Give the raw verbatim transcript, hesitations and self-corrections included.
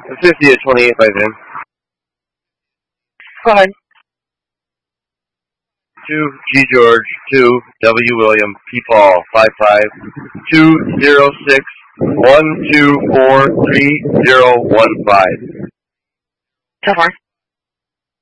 fifty at twenty-eight by then. Go ahead. two G George, two W William, P Paul, five five, two zero six, one two four three zero one five. So far.